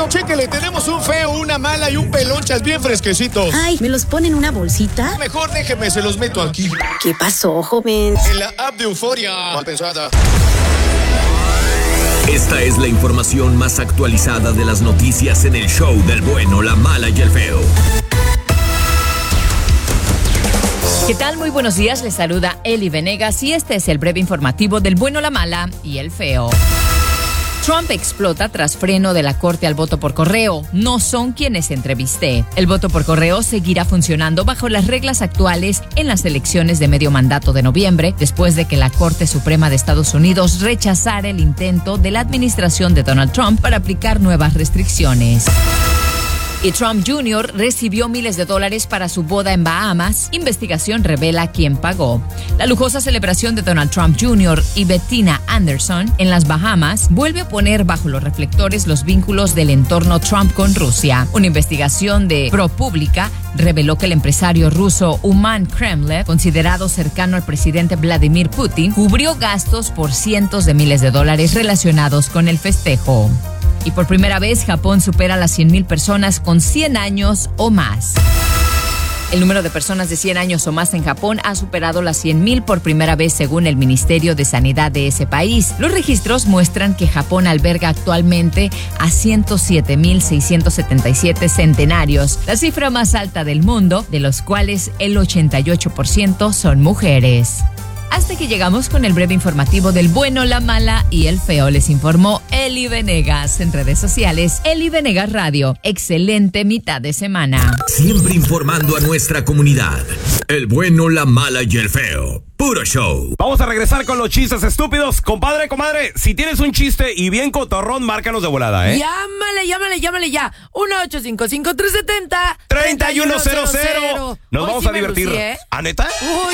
Chéquele, tenemos un feo, una mala y un pelonchas bien fresquecitos. Ay, ¿me los pone en una bolsita? Mejor déjeme, se los meto aquí. ¿Qué pasó, joven? En la app de Euforia. Mal pensada. Esta es la información más actualizada de las noticias en el show del bueno, la mala y el feo. ¿Qué tal? Muy buenos días, les saluda Eli Venegas y este es el breve informativo del bueno, la mala y el feo. Trump explota tras freno de la Corte al voto por correo. No son quienes entrevisté. El voto por correo seguirá funcionando bajo las reglas actuales en las elecciones de medio mandato de noviembre, después de que la Corte Suprema de Estados Unidos rechazara el intento de la administración de Donald Trump para aplicar nuevas restricciones. Y Trump Jr. recibió miles de dólares para su boda en Bahamas. Investigación revela quién pagó. La lujosa celebración de Donald Trump Jr. y Bettina Anderson en las Bahamas vuelve a poner bajo los reflectores los vínculos del entorno Trump con Rusia. Una investigación de ProPublica reveló que el empresario ruso Uman Kremlev, considerado cercano al presidente Vladimir Putin, cubrió gastos por cientos de miles de dólares relacionados con el festejo. Y por primera vez, Japón supera las 100,000 personas con 100 años o más. El número de personas de 100 años o más en Japón ha superado las 100,000 por primera vez según el Ministerio de Sanidad de ese país. Los registros muestran que Japón alberga actualmente a 107,677 centenarios, la cifra más alta del mundo, de los cuales el 88% son mujeres. Hasta que llegamos con el breve informativo del bueno, la mala y el feo. Les informó Eli Venegas en redes sociales. Eli Venegas Radio. Excelente mitad de semana. Siempre informando a nuestra comunidad. El bueno, la mala y el feo. Puro show. Vamos a regresar con los chistes estúpidos. Compadre, comadre, si tienes un chiste y bien cotorrón, márcanos de volada, ¿eh? Llámale ya. 1-855-370-3100. Nos vamos a divertir. ¿Sí, eh? ¿A neta? Uy,